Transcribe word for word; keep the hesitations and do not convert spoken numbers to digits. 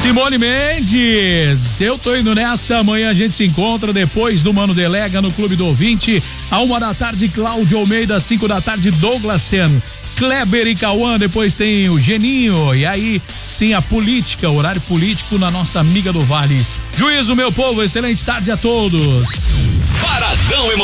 Simone Mendes, eu tô indo nessa. Amanhã a gente se encontra depois do Mano Delega no Clube do Ouvinte. A uma da tarde, Cláudio Almeida, cinco da tarde, Douglas Seno, Kleber e Cauã. Depois tem o Geninho. E aí, sim, a política, horário político na nossa amiga do Vale. Juízo, meu povo, excelente tarde a todos. Paradão Emocional.